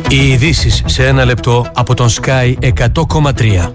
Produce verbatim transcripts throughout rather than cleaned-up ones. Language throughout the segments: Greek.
Οι ειδήσεις σε ένα λεπτό από τον Sky εκατό κόμμα τρία.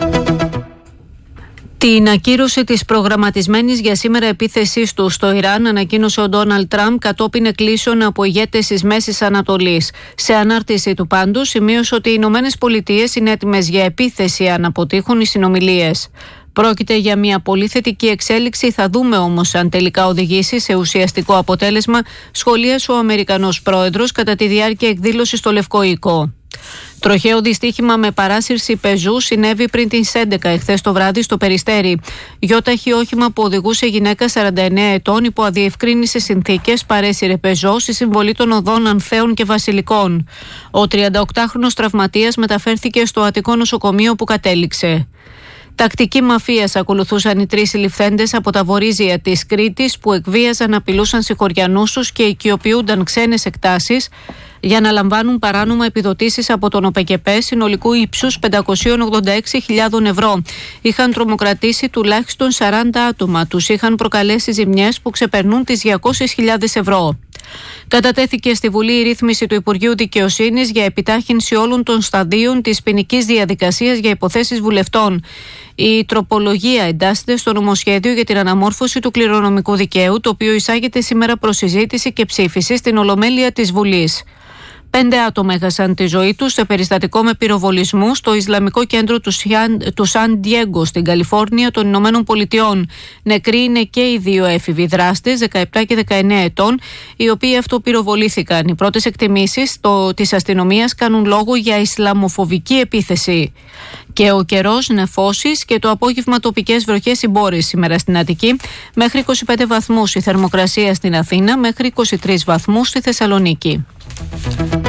Την ακύρωση της προγραμματισμένης για σήμερα επίθεσής του στο Ιράν ανακοίνωσε ο Ντόναλντ Τραμπ κατόπιν εκκλήσεων από ηγέτες της Μέσης Ανατολής. Σε ανάρτηση του πάντως σημείωσε ότι οι Ηνωμένες Πολιτείες είναι έτοιμες για επίθεση αν αποτύχουν οι συνομιλίες. Πρόκειται για μια πολύ θετική εξέλιξη, θα δούμε όμως αν τελικά οδηγήσει σε ουσιαστικό αποτέλεσμα, σχολίασε ο Αμερικανός πρόεδρος κατά τη διάρκεια εκδήλωσης στο Λευκό Οίκο. Τροχαίο δυστύχημα με παράσυρση πεζού συνέβη πριν τις έντεκα εχθές το βράδυ στο Περιστέρι. Γιώταχη όχημα που οδηγούσε γυναίκα σαράντα εννέα ετών υπό αδιευκρίνησες συνθήκες παρέσυρε πεζό στη συμβολή των οδών Ανθέων και Βασιλικών. Ο τριανταοκτάχρονος τραυματίας μεταφέρθηκε στο Αττικό νοσοκομείο που κατέληξε. Τακτική μαφίας ακολουθούσαν οι τρεις συλληφθέντες από τα βορίζια της Κρήτης που εκβίαζαν, απειλούσαν συγχωριανούς τους και οικειοποιούνταν ξένες εκτάσεις για να λαμβάνουν παράνομα επιδοτήσεις από τον ΟΠΕΚΕΠΕ συνολικού ύψους πεντακόσιες ογδόντα έξι χιλιάδες ευρώ. Είχαν τρομοκρατήσει τουλάχιστον σαράντα άτομα, τους είχαν προκαλέσει ζημιές που ξεπερνούν τις διακόσιες χιλιάδες ευρώ. Κατατέθηκε στη Βουλή η ρύθμιση του Υπουργείου Δικαιοσύνης για επιτάχυνση όλων των σταδίων της ποινικής διαδικασίας για υποθέσεις βουλευτών. Η τροπολογία εντάσσεται στο νομοσχέδιο για την αναμόρφωση του κληρονομικού δικαίου, το οποίο εισάγεται σήμερα προς συζήτηση και ψήφιση στην Ολομέλεια της Βουλής. Πέντε άτομα έχασαν τη ζωή τους σε περιστατικό με πυροβολισμού στο Ισλαμικό κέντρο του, Σιάν, του Σαν Ντιέγκο στην Καλιφόρνια των Ηνωμένων Πολιτειών. Νεκροί είναι και οι δύο έφηβοι δράστες, δεκαεπτά και δεκαεννέα ετών, οι οποίοι αυτοπυροβολήθηκαν. Οι πρώτες εκτιμήσεις το, της αστυνομίας κάνουν λόγο για ισλαμοφοβική επίθεση. Και ο καιρός νεφώσεις και το απόγευμα τοπικές βροχές συμπόρες σήμερα στην Αττική, μέχρι είκοσι πέντε βαθμούς η θερμοκρασία στην Αθήνα, μέχρι είκοσι τρεις βαθμούς στη Θεσσαλονίκη.